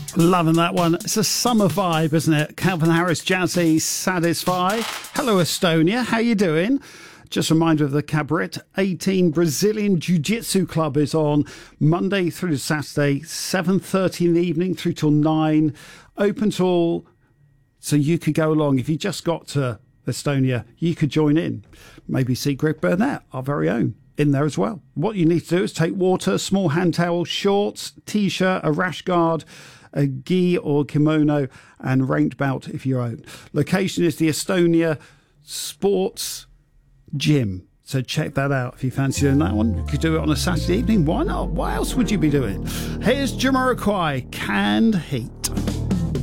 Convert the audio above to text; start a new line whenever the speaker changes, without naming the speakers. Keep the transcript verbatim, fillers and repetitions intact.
Loving that one. It's a summer vibe, isn't it? Calvin Harris, Jazzy, Satisfy. Hello, Estonia. How you doing? Just a reminder of the Cabaret eighteen Brazilian Jiu-Jitsu Club is on Monday through to Saturday, seven thirty in the evening through till nine. Open to all, so you could go along. If you just got to Estonia, you could join in. Maybe see Greg Burnett, our very own, in there as well. What you need to do is take water, small hand towel, shorts, T-shirt, a rash guard, a gi or kimono, and ranked belt if you own. Location is the Estonia Sports Gym. So check that out if you fancy doing that one. You could do it on a Saturday evening. Why not? What else would you be doing? Here's Jamiroquai, Canned Heat.